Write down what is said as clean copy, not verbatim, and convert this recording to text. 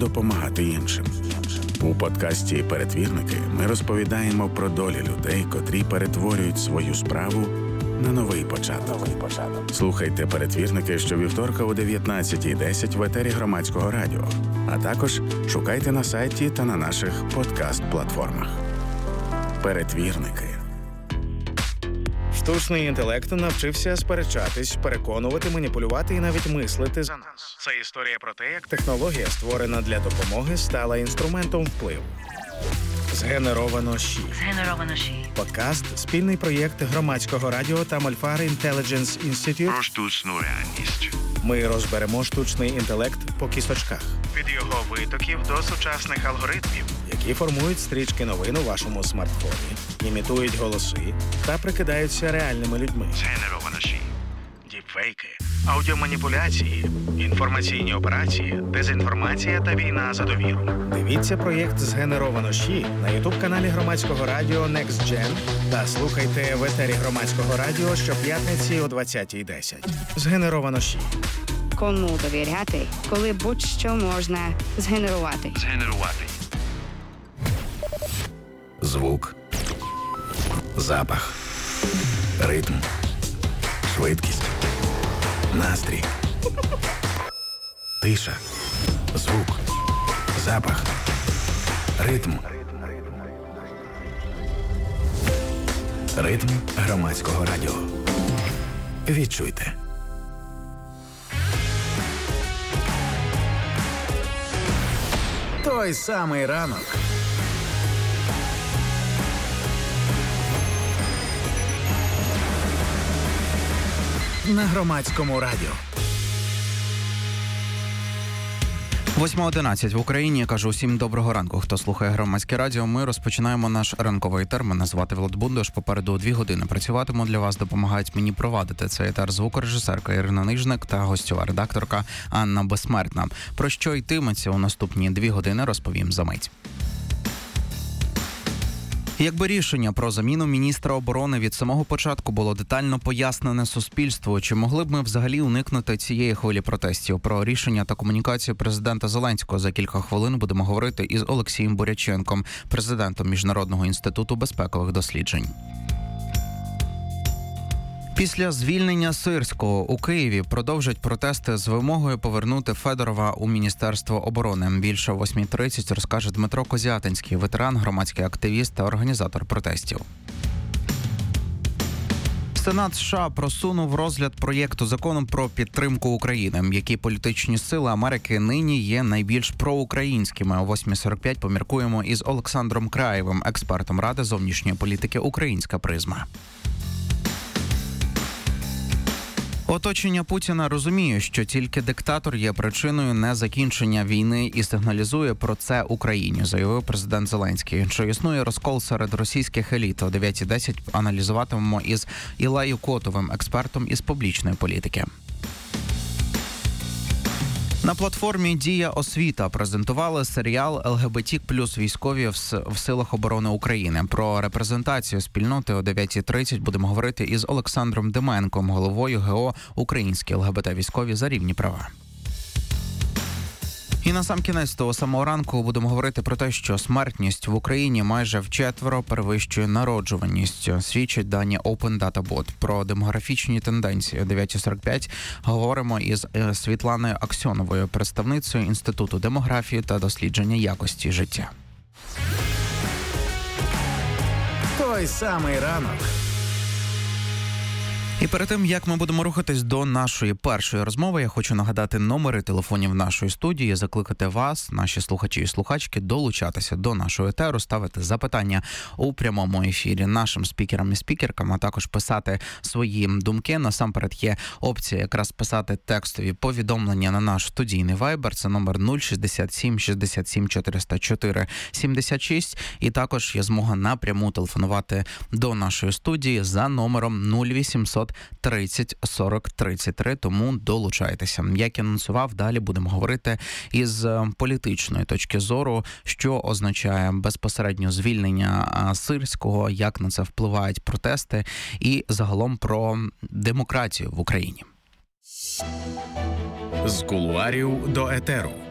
допомагати іншим. У подкасті «Перетвірники» ми розповідаємо про долі людей, котрі перетворюють свою справу на новий початок. Слухайте «Перетвірники» щовівторка о 19:10 в етері Громадського радіо, а також шукайте на сайті та на наших подкаст-платформах. «Перетвірники». Штучний інтелект навчився сперечатись, переконувати, маніпулювати і навіть мислити за нас. Це історія про те, як технологія, створена для допомоги, стала інструментом впливу. Згенеровано ЩІ. Подкаст – спільний проєкт Громадського радіо та Malfar Intelligence Institute про штучну реальність. Ми розберемо штучний інтелект по кісточках. Від його витоків до сучасних алгоритмів, які формують стрічки новин у вашому смартфоні, імітують голоси та прикидаються реальними людьми. Згенеровано ЩІ. Діпфейки, аудіоманіпуляції, інформаційні операції, дезінформація та війна за довіру. Дивіться проєкт «Згенеровано ЩІ» на ютуб-каналі Громадського радіо Next Gen та слухайте в етері Громадського радіо щоп'ятниці о 20:10. «Згенеровано ЩІ». Кому довіряти, коли будь-що можна згенерувати? Звук, запах, ритм, швидкість, настрій, тиша, звук, запах, ритм. Ритм Громадського радіо. Відчуйте. Той самий ранок. На Громадському радіо. 8:11 в Україні. Кажу всім доброго ранку. Хто слухає Громадське радіо, ми розпочинаємо наш ранковий етер. Мене звати Влад Бундош. Попереду 2 години працюватиму для вас. Допомагають мені провадити цей етер звукорежисерка Ірина Нижник та гостьова редакторка Анна Безсмертна. Про що йтиметься у наступні 2 години, розповім за мить. Якби рішення про заміну міністра оборони від самого початку було детально пояснене суспільству, чи могли б ми взагалі уникнути цієї хвилі протестів? Про рішення та комунікацію президента Зеленського за кілька хвилин будемо говорити із Олексієм Буряченком, президентом Міжнародного інституту безпекових досліджень. Після звільнення Сирського у Києві продовжать протести з вимогою повернути Федорова у Міністерство оборони. Більше о 8:30 розкаже Дмитро Козятинський, ветеран, громадський активіст та організатор протестів. Сенат США просунув розгляд проєкту закону про підтримку України. Які політичні сили Америки нині є найбільш проукраїнськими? О 8:45 поміркуємо із Олександром Краєвим, експертом Ради зовнішньої політики «Українська призма». Оточення Путіна розуміє, що тільки диктатор є причиною незакінчення війни і сигналізує про це Україні, заявив президент Зеленський. Що існує розкол серед російських еліт? О 9:10 аналізуватимемо із Ілею Котовим, експертом із публічної політики. На платформі «Дія освіта» презентували серіал «ЛГБТ плюс військові в силах оборони України». Про репрезентацію спільноти о 9:30 будемо говорити із Олександром Деменком, головою ГО «Українські ЛГБТ-військові за рівні права». І насамкінець того самого ранку будемо говорити про те, що смертність в Україні майже вчетверо перевищує народжуваність, свідчать дані Open Data Bot. Про демографічні тенденції о 9:45 говоримо із Світланою Аксьоновою, представницею Інституту демографії та дослідження якості життя. Той самий ранок. І перед тим, як ми будемо рухатись до нашої першої розмови, я хочу нагадати номери телефонів нашої студії, закликати вас, наші слухачі і слухачки, долучатися до нашого етеру, ставити запитання у прямому ефірі нашим спікерам і спікеркам, а також писати свої думки. Насамперед є опція якраз писати текстові повідомлення на наш студійний вайбер, це номер 067 67 404 76, і також є змога напряму телефонувати до нашої студії за номером 0800 30 40 33, тому долучайтеся. Як і анонсував, далі будемо говорити із політичної точки зору, що означає безпосередньо звільнення Сирського, як на це впливають протести і загалом про демократію в Україні. З кулуарів до етеру.